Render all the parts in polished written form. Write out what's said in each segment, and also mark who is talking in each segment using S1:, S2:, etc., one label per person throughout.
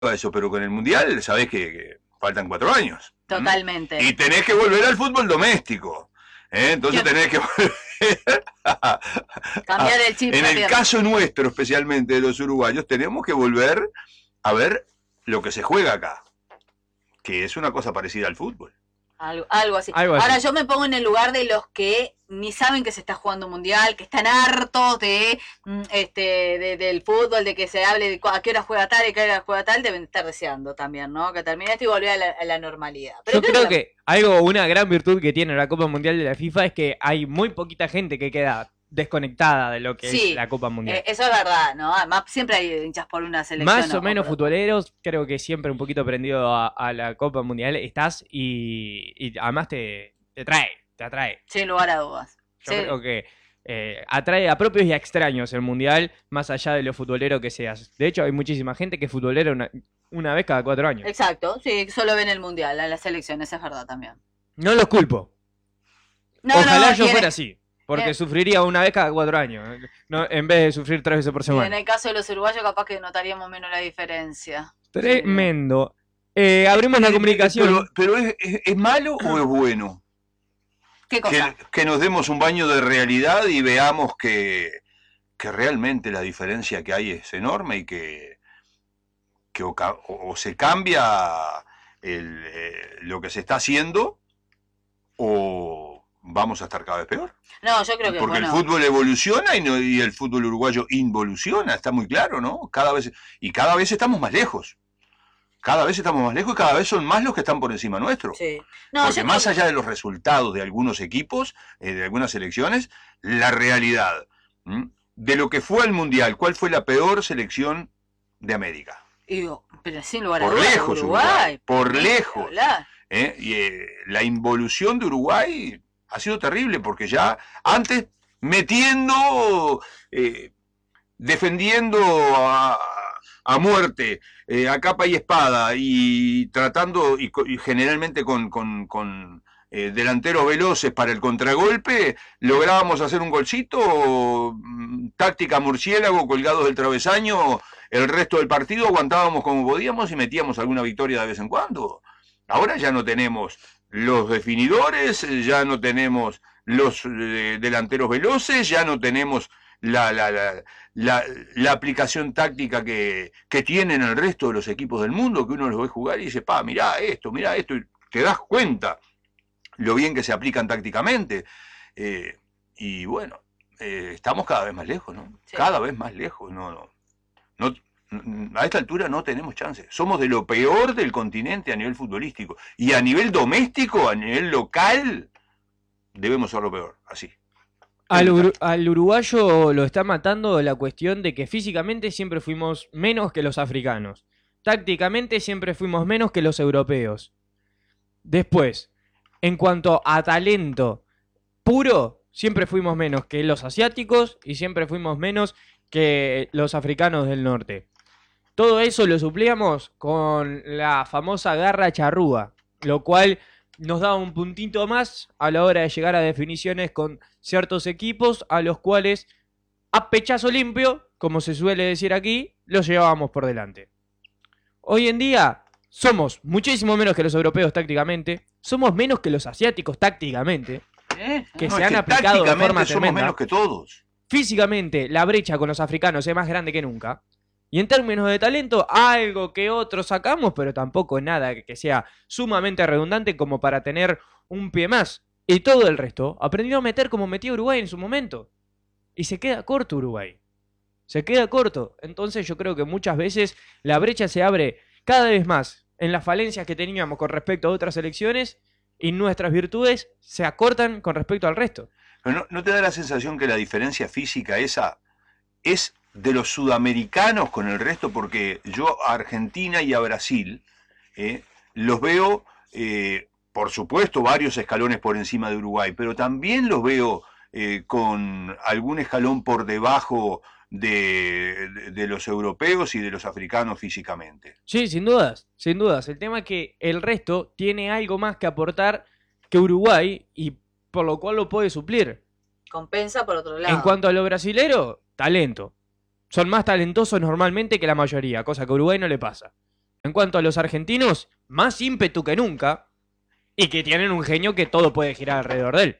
S1: eso, pero con el Mundial sabés que faltan 4 años.
S2: Totalmente.
S1: Y tenés que volver al fútbol doméstico. Entonces tenés que volver
S2: cambiar el chip.
S1: En el caso nuestro, especialmente de los uruguayos, tenemos que volver a ver lo que se juega acá, que es una cosa parecida al fútbol.
S2: Algo así. Ahora yo me pongo en el lugar de los que ni saben que se está jugando un mundial, que están hartos del fútbol, de que se hable de a qué hora juega tal y qué hora juega tal, deben estar deseando también, ¿no? Que termine esto y volver a la normalidad.
S3: Pero yo creo que una gran virtud que tiene la Copa Mundial de la FIFA es que hay muy poquita gente que queda desconectada de lo que es la Copa Mundial.
S2: Eso es verdad, ¿no? Además siempre hay hinchas por una selección.
S3: Más o menos futboleros, creo que siempre un poquito prendido a la Copa Mundial estás y además te atrae.
S2: Sin lugar a dudas.
S3: Yo creo que atrae a propios y a extraños el Mundial, más allá de lo futbolero que seas. De hecho, hay muchísima gente que es futbolera una vez cada 4 años.
S2: Exacto, sí, solo ven el Mundial, a las selecciones, es verdad también.
S3: No los culpo. Ojalá yo fuera así. Porque sufriría una vez cada 4 años, no, en vez de sufrir 3 veces por semana.
S2: Y en el caso de los uruguayos capaz que notaríamos menos la diferencia.
S3: Tremendo. Abrimos la comunicación.
S1: Pero ¿es malo o es bueno?
S2: ¿Qué cosa?
S1: Que nos demos un baño de realidad y veamos que realmente la diferencia que hay es enorme y que o se cambia lo que se está haciendo o vamos a estar cada vez peor.
S2: No, yo creo que
S1: porque el fútbol evoluciona y el fútbol uruguayo involuciona, está muy claro, ¿no? Cada vez estamos más lejos. Cada vez estamos más lejos y cada vez son más los que están por encima nuestro.
S2: Sí.
S1: No, porque más allá de los resultados de algunos equipos, de algunas selecciones, la realidad de lo que fue el Mundial, ¿cuál fue la peor selección de América?
S2: Pero sin lugar a
S1: dudas, por lejos Uruguay, por lejos. La involución de Uruguay ha sido terrible porque ya antes metiendo, defendiendo a muerte, a capa y espada y tratando y generalmente con delanteros veloces para el contragolpe, lográbamos hacer un golcito, táctica murciélago colgados del travesaño, el resto del partido aguantábamos como podíamos y metíamos alguna victoria de vez en cuando. Ahora ya no tenemos los definidores, ya no tenemos los delanteros veloces, ya no tenemos la aplicación táctica que tienen el resto de los equipos del mundo, que uno los ve jugar y dice, mirá esto, y te das cuenta lo bien que se aplican tácticamente. Y bueno, estamos cada vez más lejos, ¿no? Sí. Cada vez más lejos, no, a esta altura no tenemos chance. Somos de lo peor del continente a nivel futbolístico. Y a nivel doméstico, a nivel local, debemos ser lo peor, así.
S3: Al uruguayo lo está matando la cuestión de que físicamente siempre fuimos menos que los africanos. Tácticamente siempre fuimos menos que los europeos. Después, en cuanto a talento puro, siempre fuimos menos que los asiáticos y siempre fuimos menos que los africanos del norte. Todo eso lo suplíamos con la famosa garra charrúa, lo cual nos da un puntito más a la hora de llegar a definiciones con ciertos equipos a los cuales a pechazo limpio, como se suele decir aquí, los llevábamos por delante. Hoy en día somos muchísimo menos que los europeos tácticamente, somos menos que los asiáticos tácticamente, que se han aplicado de forma tremenda.
S1: Somos menos que todos.
S3: Físicamente, la brecha con los africanos es más grande que nunca. Y en términos de talento, algo que otros sacamos, pero tampoco nada que sea sumamente redundante como para tener un pie más. Y todo el resto aprendió a meter como metía Uruguay en su momento. Y se queda corto Uruguay. Se queda corto. Entonces yo creo que muchas veces la brecha se abre cada vez más en las falencias que teníamos con respecto a otras selecciones y nuestras virtudes se acortan con respecto al resto.
S1: Pero ¿no te da la sensación que la diferencia física esa es de los sudamericanos con el resto? Porque yo a Argentina y a Brasil los veo, por supuesto, varios escalones por encima de Uruguay, pero también los veo con algún escalón por debajo de los europeos y de los africanos físicamente.
S3: Sí, sin dudas, sin dudas. El tema es que el resto tiene algo más que aportar que Uruguay y por lo cual lo puede suplir.
S2: Compensa por otro lado.
S3: En cuanto a lo brasilero, talento. Son más talentosos normalmente que la mayoría, cosa que a Uruguay no le pasa. En cuanto a los argentinos, más ímpetu que nunca y que tienen un genio que todo puede girar alrededor de él.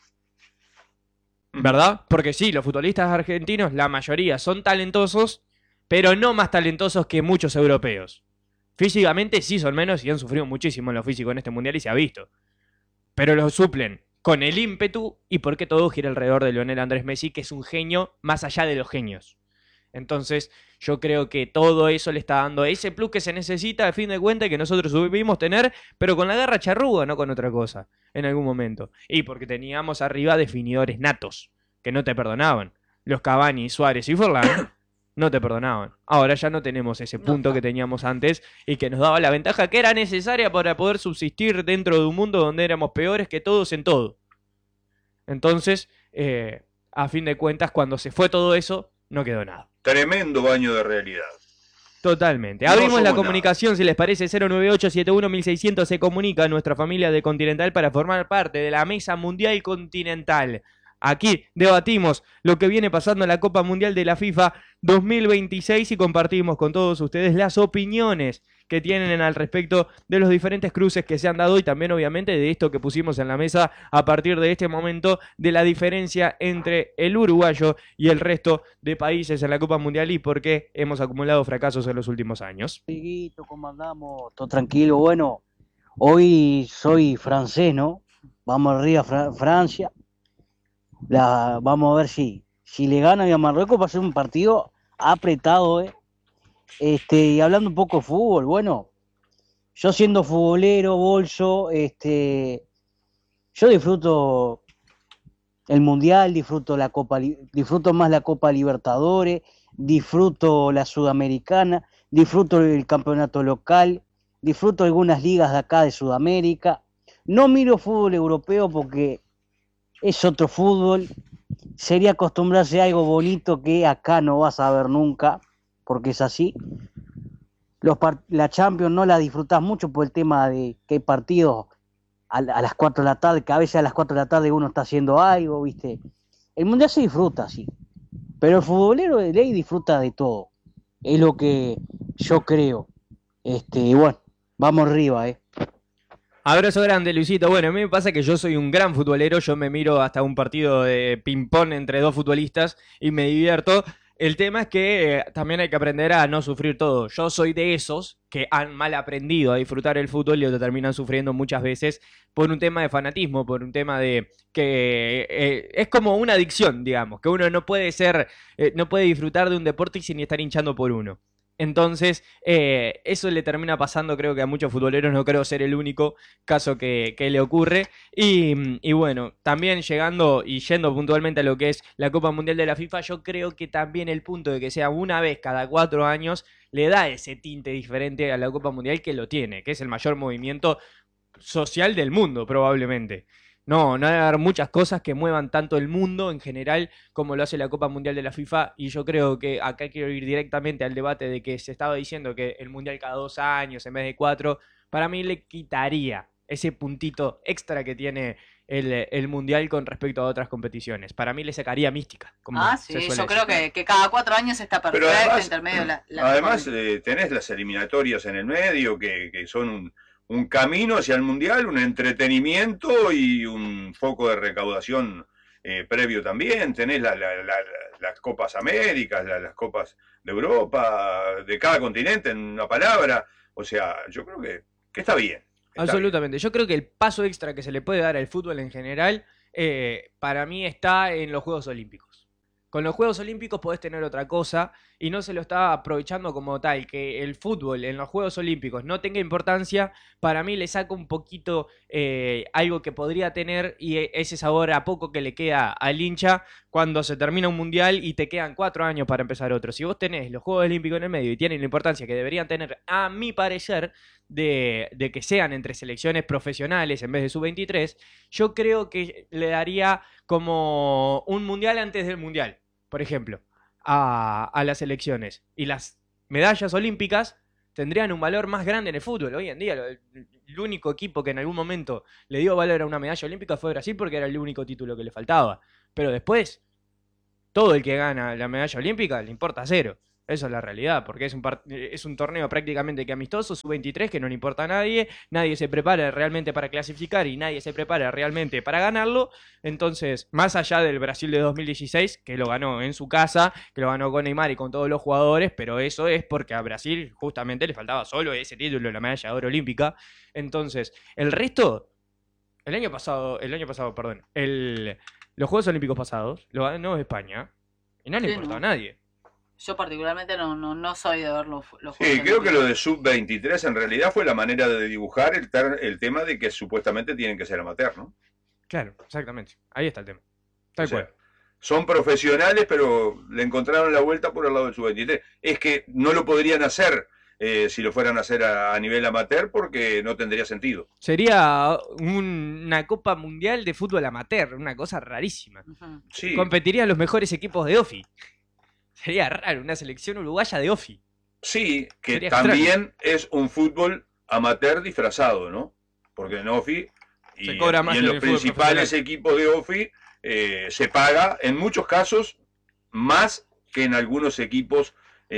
S3: ¿Verdad? Porque sí, los futbolistas argentinos, la mayoría son talentosos, pero no más talentosos que muchos europeos. Físicamente sí son menos y han sufrido muchísimo en lo físico en este mundial y se ha visto. Pero los suplen con el ímpetu y porque todo gira alrededor de Lionel Andrés Messi, que es un genio más allá de los genios. Entonces, yo creo que todo eso le está dando ese plus que se necesita, a fin de cuentas, que nosotros debimos tener, pero con la garra charrúa, no con otra cosa, en algún momento. Y porque teníamos arriba definidores natos, que no te perdonaban. Los Cavani, Suárez y Forlán no te perdonaban. Ahora ya no tenemos ese punto que teníamos antes y que nos daba la ventaja que era necesaria para poder subsistir dentro de un mundo donde éramos peores que todos en todo. Entonces, a fin de cuentas, cuando se fue todo eso, no quedó nada.
S1: Tremendo baño de realidad.
S3: Totalmente.
S1: No
S3: Abrimos la
S1: somos
S3: comunicación, si les parece, 098-71-1600. Se comunica nuestra familia de Continental para formar parte de la Mesa Mundial Continental. Aquí debatimos lo que viene pasando en la Copa Mundial de la FIFA 2026 y compartimos con todos ustedes las opiniones que tienen al respecto de los diferentes cruces que se han dado y también obviamente de esto que pusimos en la mesa a partir de este momento de la diferencia entre el uruguayo y el resto de países en la Copa Mundial y por qué hemos acumulado fracasos en los últimos años.
S4: Amiguito, ¿cómo andamos? ¿Todo tranquilo? Bueno, hoy soy francés, ¿no? Vamos arriba a Francia. Vamos a ver si le gana a Marruecos va a ser un partido apretado, ¿eh? Y hablando un poco de fútbol, bueno, yo siendo futbolero, bolso, yo disfruto el Mundial, disfruto disfruto más la Copa Libertadores, disfruto la Sudamericana, disfruto el campeonato local, disfruto algunas ligas de acá de Sudamérica. No miro fútbol europeo porque es otro fútbol, sería acostumbrarse a algo bonito que acá no vas a ver nunca, porque es así. La Champions no la disfrutás mucho por el tema de que hay partidos a las 4 de la tarde, que a veces a las 4 de la tarde uno está haciendo algo, ¿viste? El Mundial se disfruta, sí, pero el futbolero de ley disfruta de todo, es lo que yo creo. Bueno, vamos arriba,
S3: Abrazo grande, Luisito. Bueno, a mí me pasa que yo soy un gran futbolero, yo me miro hasta un partido de ping-pong entre dos futbolistas y me divierto. El tema es que también hay que aprender a no sufrir todo. Yo soy de esos que han mal aprendido a disfrutar el fútbol y lo terminan sufriendo muchas veces por un tema de fanatismo, por un tema de que es como una adicción, digamos, que uno no puede no puede disfrutar de un deporte sin estar hinchando por uno. Entonces, eso le termina pasando creo que a muchos futboleros, no creo ser el único caso que le ocurre. Y bueno, también llegando y yendo puntualmente a lo que es la Copa Mundial de la FIFA, yo creo que también el punto de que sea una vez cada 4 años le da ese tinte diferente a la Copa Mundial que lo tiene, que es el mayor movimiento social del mundo probablemente. No debe haber muchas cosas que muevan tanto el mundo en general como lo hace la Copa Mundial de la FIFA y yo creo que acá quiero ir directamente al debate de que se estaba diciendo que el Mundial cada 2 años en vez de 4, para mí le quitaría ese puntito extra que tiene el Mundial con respecto a otras competiciones. Para mí le sacaría mística.
S2: Sí, yo creo que cada 4 años está perfecto,
S1: además,
S2: intermedio
S1: además tenés las eliminatorias en el medio que son un camino hacia el Mundial, un entretenimiento y un foco de recaudación previo también. Tenés las Copas Américas, las Copas de Europa, de cada continente en una palabra. O sea, yo creo que está bien.
S3: Absolutamente. Yo creo que el paso extra que se le puede dar al fútbol en general, para mí está en los Juegos Olímpicos. Con los Juegos Olímpicos podés tener otra cosa y no se lo está aprovechando como tal. Que el fútbol en los Juegos Olímpicos no tenga importancia, para mí le saca un poquito algo que podría tener y ese sabor a poco que le queda al hincha cuando se termina un mundial y te quedan 4 años para empezar otro. Si vos tenés los Juegos Olímpicos en el medio y tienen la importancia que deberían tener, a mi parecer, de que sean entre selecciones profesionales en vez de sub-23, yo creo que le daría como un mundial antes del mundial, por ejemplo, a las selecciones. Y las medallas olímpicas tendrían un valor más grande en el fútbol. Hoy en día, el único equipo que en algún momento le dio valor a una medalla olímpica fue Brasil porque era el único título que le faltaba. Pero después, todo el que gana la medalla olímpica le importa cero. Esa es la realidad, porque es un torneo prácticamente que amistoso, sub-23, que no le importa a nadie, nadie se prepara realmente para clasificar y nadie se prepara realmente para ganarlo. Entonces, más allá del Brasil de 2016, que lo ganó en su casa, que lo ganó con Neymar y con todos los jugadores, pero eso es porque a Brasil justamente le faltaba solo ese título, la medalla de oro olímpica. Entonces, el resto, el año pasado, perdón, los Juegos Olímpicos pasados, lo ganó España y no le
S2: Sí,
S3: importó
S2: ¿no?
S3: a nadie.
S2: Yo particularmente no soy de ver los
S1: Sí,
S2: Juegos
S1: creo que lo
S2: Olímpicos.
S1: de sub-23 en realidad fue la manera de dibujar el tema de que supuestamente tienen que ser amateur, ¿no?
S3: Claro, exactamente. Ahí está el tema.
S1: O
S3: Tal
S1: sea,
S3: cual.
S1: son profesionales, pero le encontraron la vuelta por el lado del sub-23. Es que no lo podrían hacer si lo fueran a hacer a nivel amateur porque no tendría sentido.
S3: Sería una Copa Mundial de fútbol amateur, una cosa rarísima.
S2: Ujú.
S1: Sí,
S3: Competirían los mejores equipos de OFI. Sería raro, una selección uruguaya de OFI.
S1: sí, que
S3: Sería
S1: también es un fútbol amateur disfrazado, ¿no? Porque en OFI
S3: Se
S1: y,
S3: cobra más
S1: y en
S3: que en
S1: los
S3: el fútbol
S1: principales
S3: profesional.
S1: equipos de OFI se paga, en muchos casos, más que en algunos equipos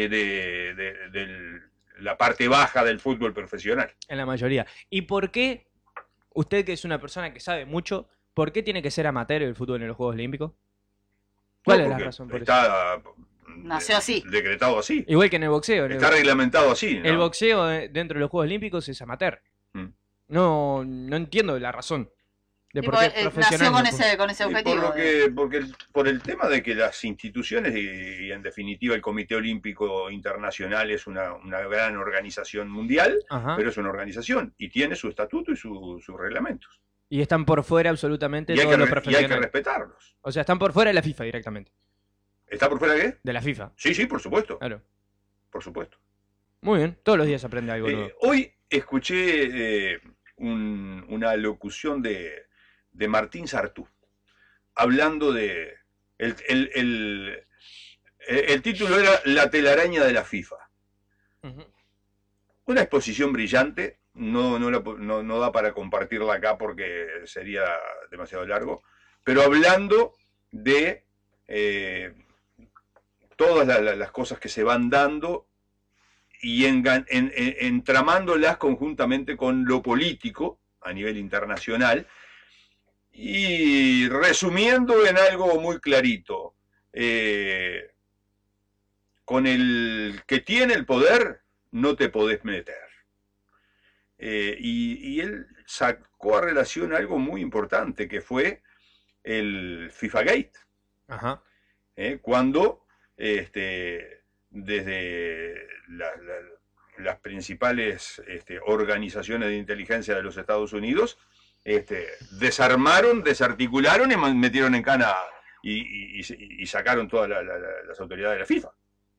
S1: de la parte baja del fútbol profesional.
S3: En la mayoría. ¿Y por qué, usted que es una persona que sabe mucho, por qué tiene que ser amateur el fútbol en los Juegos Olímpicos? ¿Cuál
S1: No,
S3: es la
S1: porque
S3: razón por eso?
S1: está
S2: Nació así.
S1: decretado así.
S3: Igual que en el boxeo.
S1: Está reglamentado así, ¿no?
S3: El boxeo dentro de los Juegos Olímpicos es amateur.
S1: Mm.
S3: No entiendo la razón de por
S2: Tipo,
S3: qué
S2: nació
S3: profesional.
S2: con ese
S1: Y
S2: objetivo.
S1: por el tema de que las instituciones y en definitiva el Comité Olímpico Internacional es una gran organización mundial,
S3: Ajá.
S1: pero es una organización y tiene su estatuto y sus reglamentos.
S3: Y están por fuera absolutamente
S1: Y hay,
S3: todo lo
S1: y hay que
S3: profesional.
S1: respetarlos.
S3: O sea, están por fuera de la FIFA directamente.
S1: ¿Está por fuera de qué?
S3: De la FIFA,
S1: Sí, sí, por supuesto.
S3: claro.
S1: Por supuesto.
S3: Muy bien, todos los días aprende algo nuevo.
S1: Hoy escuché una locución de Martín Sartú, hablando de... El título era La telaraña de la FIFA.
S3: Ujú.
S1: Una exposición brillante, no da para compartirla acá porque sería demasiado largo, pero hablando de todas las cosas que se van dando y entramándolas conjuntamente con lo político a nivel internacional y resumiendo en algo muy clarito, con el que tiene el poder no te podés meter. Y él sacó a relación algo muy importante que fue el FIFA Gate,
S3: Ajá.
S1: cuando desde las principales organizaciones de inteligencia de los Estados Unidos desarmaron, desarticularon y metieron en cana y sacaron todas las autoridades de la FIFA.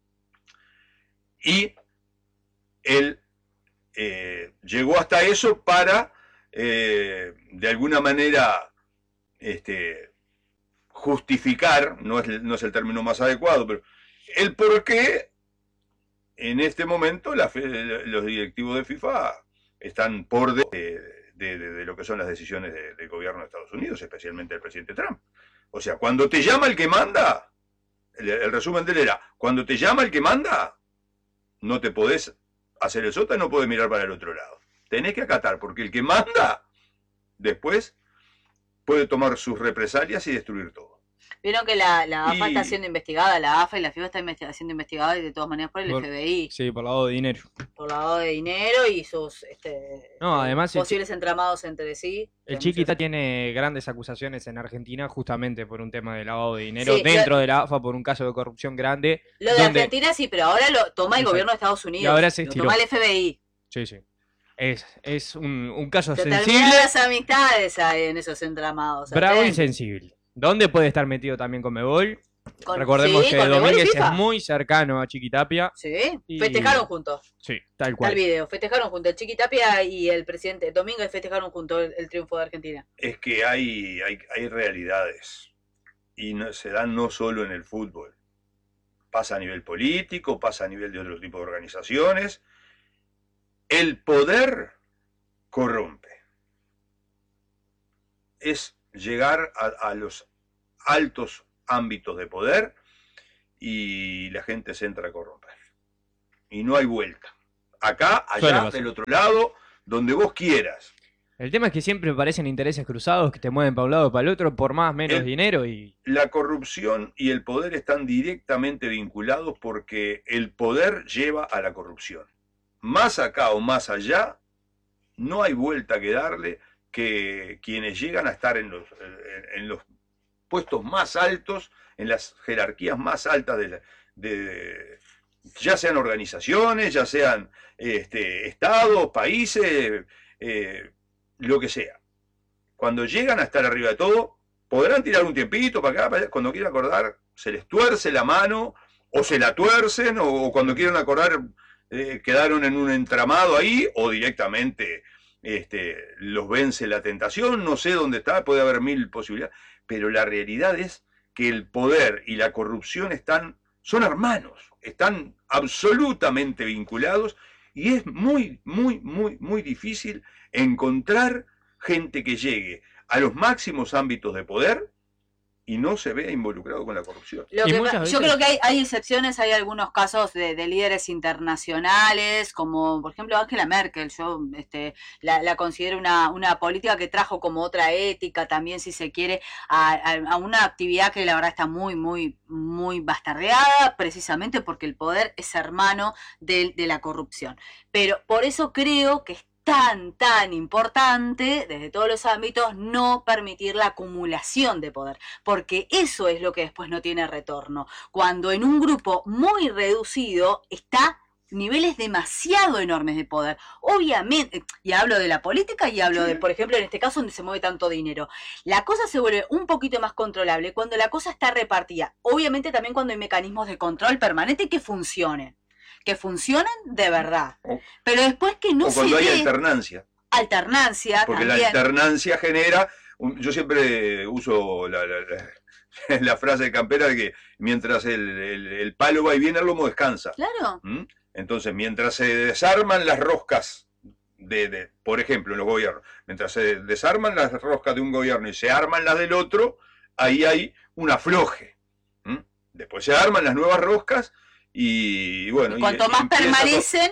S1: Y él llegó hasta eso para, de alguna manera, justificar, no es el término más adecuado, pero el por qué en este momento los directivos de FIFA están por de lo que son las decisiones del gobierno de Estados Unidos, especialmente el presidente Trump. O sea, cuando te llama el que manda, el resumen de él era, cuando te llama el que manda, no te podés hacer el sota y no podés mirar para el otro lado. Tenés que acatar, porque el que manda, después, puede tomar sus represalias y destruir todo.
S2: Vieron que la AFA
S1: Y-
S2: está siendo investigada, la AFA y la FIFA están siendo investigadas y de todas maneras por el FBI,
S3: Sí, por lavado de dinero.
S2: por lavado de dinero y sus
S3: No, además
S2: posibles entramados entre sí.
S3: el Chiquita tiene grandes acusaciones en Argentina justamente por un tema de lavado de dinero
S2: Sí,
S3: dentro de la AFA por un caso de corrupción grande.
S2: Lo de
S3: donde-
S2: Argentina sí, pero ahora lo toma el
S3: Exacto.
S2: gobierno de Estados Unidos.
S3: Y ahora se
S2: lo
S3: estiró.
S2: toma el FBI.
S3: Sí, sí. Es un caso
S2: Se
S3: sensible,
S2: terminan las amistades ahí en esos entramados.
S3: bravo y
S2: ¿entendés?
S3: sensible. ¿Dónde puede estar metido también Conmebol?
S2: Con-
S3: Recordemos
S2: sí,
S3: que
S2: con Conmebol y
S3: Domínguez
S2: FIFA.
S3: es muy cercano a Chiquitapia.
S2: Sí,
S3: Y-
S2: festejaron juntos.
S3: Sí, tal
S2: Está el
S3: cual.
S2: video. Festejaron juntos. El Chiqui Tapia y el presidente Domínguez festejaron juntos el triunfo de Argentina.
S1: Es que hay realidades y se dan no solo en el fútbol. Pasa a nivel político, pasa a nivel de otro tipo de organizaciones. El poder corrompe. Es llegar a los altos ámbitos de poder y la gente se entra a corromper. y no hay vuelta. Acá,
S3: Suele
S1: allá,
S3: pasar.
S1: del otro lado, donde vos quieras.
S3: El tema es que siempre parecen intereses cruzados que te mueven para un lado o para el otro por más menos dinero y...
S1: La corrupción y el poder están directamente vinculados porque el poder lleva a la corrupción. Más acá o más allá, no hay vuelta que darle, que quienes llegan a estar en los puestos más altos, en las jerarquías más altas ya sean organizaciones, ya sean estados, países, lo que sea. Cuando llegan a estar arriba de todo, podrán tirar un tiempito para acá, para allá, cuando quieran acordar, se les tuerce la mano, o se la tuercen, o cuando quieran acordar, quedaron en un entramado ahí, o directamente los vence la tentación, no sé dónde está, puede haber mil posibilidades, pero la realidad es que el poder y la corrupción son hermanos, están absolutamente vinculados, y es muy, muy, muy, muy difícil encontrar gente que llegue a los máximos ámbitos de poder y no se vea involucrado con la corrupción.
S2: Yo creo que hay excepciones, hay algunos casos de líderes internacionales, como por ejemplo Angela Merkel. Yo la considero una política que trajo como otra ética también, si se quiere, a una actividad que la verdad está muy, muy, muy bastardeada, precisamente porque el poder es hermano de la corrupción. Pero por eso creo que es tan importante desde todos los ámbitos no permitir la acumulación de poder, porque eso es lo que después no tiene retorno. Cuando en un grupo muy reducido está niveles demasiado enormes de poder, obviamente, y hablo de la política y hablo de, por ejemplo, en este caso donde se mueve tanto dinero, la cosa se vuelve un poquito más controlable cuando la cosa está repartida, obviamente también cuando hay mecanismos de control permanente que funcionen de verdad. Pero después que no se
S1: cuando hay
S2: dé
S1: alternancia. Porque
S2: también.
S1: la alternancia genera, yo siempre uso la frase de Campera de que mientras el palo va y viene, el lomo descansa.
S2: Claro.
S1: Entonces, mientras se desarman las roscas por ejemplo, en los gobiernos, mientras se desarman las roscas de un gobierno y se arman las del otro, ahí hay un afloje. Después se arman las nuevas roscas. Y bueno,
S2: cuanto más permanecen,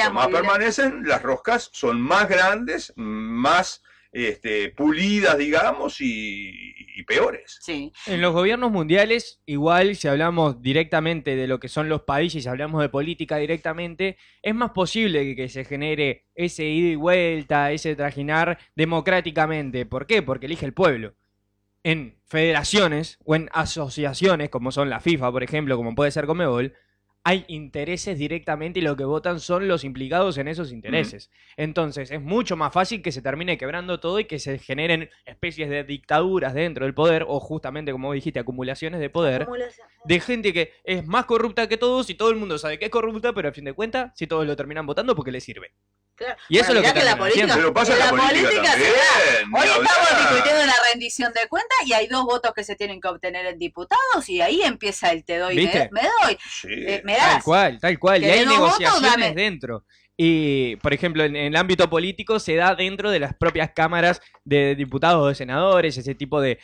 S1: las roscas son más grandes, más pulidas, digamos, y peores.
S2: Sí.
S3: En los gobiernos mundiales, igual si hablamos directamente de lo que son los países, si hablamos de política directamente, es más posible que se genere ese ida y vuelta, ese trajinar democráticamente. ¿Por qué? Porque elige el pueblo. En federaciones o en asociaciones, como son la FIFA, por ejemplo, como puede ser Conmebol, hay intereses directamente y lo que votan son los implicados en esos intereses. Entonces es mucho más fácil que se termine quebrando todo y que se generen especies de dictaduras dentro del poder, o justamente, como dijiste, acumulaciones de poder, de gente que es más corrupta que todos y todo el mundo sabe que es corrupta, pero al fin de cuentas, si todos lo terminan votando porque les sirve.
S2: Claro.
S3: Y eso es lo que
S2: la política,
S1: pero pasa en la política también.
S2: Hoy estamos discutiendo una rendición de cuentas y hay 2 votos que se tienen que obtener en diputados y ahí empieza el te doy, me doy.
S1: Sí.
S2: Me das.
S3: Tal cual. Y hay negociaciones
S2: votos,
S3: dentro. Y, por ejemplo, en el ámbito político se da dentro de las propias cámaras de diputados o de senadores, ese tipo de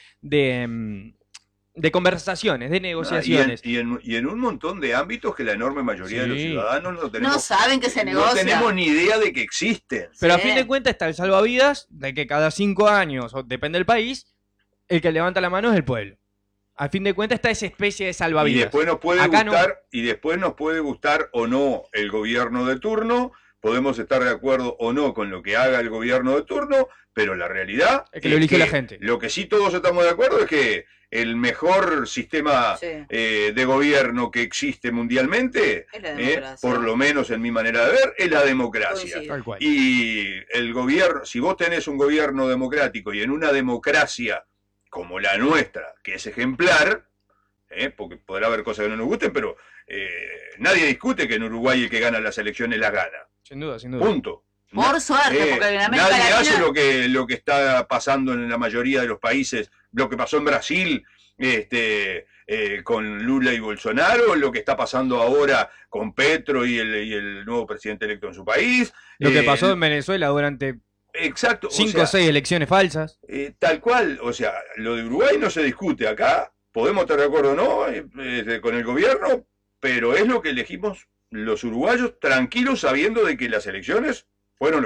S3: conversaciones, de negociaciones.
S1: Y en un montón de ámbitos que la enorme mayoría de los ciudadanos
S2: no saben que se negocia.
S1: No tenemos ni idea de que existen.
S3: Pero a fin de cuentas está el salvavidas de que cada 5 años, o depende del país, el que levanta la mano es el pueblo. A fin de cuentas está esa especie de salvavidas.
S1: Y después nos puede gustar o no el gobierno de turno, podemos estar de acuerdo o no con lo que haga el gobierno de turno, pero la realidad
S3: es que lo elige la gente.
S1: Lo que sí todos estamos de acuerdo es que el mejor sistema de gobierno que existe mundialmente, por lo menos en mi manera de ver, es la democracia. Y el gobierno, si vos tenés un gobierno democrático y en una democracia como la nuestra, que es ejemplar, porque podrá haber cosas que no nos gusten, pero nadie discute que en Uruguay el que gana las elecciones las gana.
S3: Sin duda.
S1: Punto.
S2: Por suerte, porque en América
S1: nadie
S2: Latina
S1: hace lo que está pasando en la mayoría de los países, lo que pasó en Brasil con Lula y Bolsonaro, lo que está pasando ahora con Petro y el nuevo presidente electo en su país.
S3: Lo que pasó en Venezuela durante 5 o 6 elecciones falsas.
S1: Tal cual, o sea, lo de Uruguay no se discute. Acá podemos estar de acuerdo o no con el gobierno, pero es lo que elegimos los uruguayos tranquilos sabiendo de que las elecciones fueron